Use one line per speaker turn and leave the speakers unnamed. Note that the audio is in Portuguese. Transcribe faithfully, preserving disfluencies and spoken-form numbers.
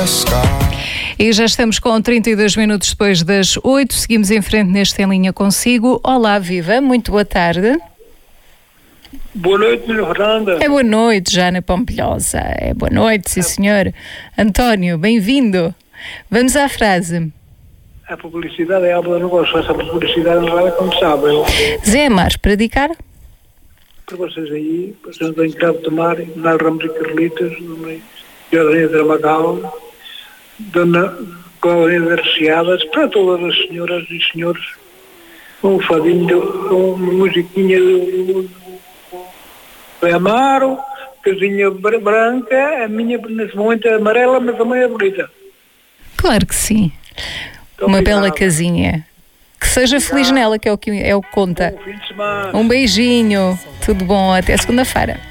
E já estamos com trinta e dois minutos depois das oito. Seguimos em frente neste Em Linha consigo. Olá, viva, muito boa tarde.
Boa noite, minha Fernanda.
É boa noite, Jana Pompilhosa. É boa noite, sim senhor. António, bem-vindo. Vamos à frase.
A publicidade é algo do negócio. Essa publicidade não é como sabem.
Zé Amar, para dedicar?
Para vocês aí, vocês têm que tomar, Manuel Ramos e Carlitos, Dona Dramagal, Dona Cláudia das Readas, para todas as senhoras e senhores, um fadinho, uma musiquinha do Amaro, casinha branca, a minha nesse momento é amarela, mas também é bonita.
Claro que sim. Então, uma obrigado. Bela casinha. Que seja obrigado. Feliz nela, que é o que, é o que conta.
Bom fim de semana.
Um beijinho. Tudo bom. Até segunda-feira.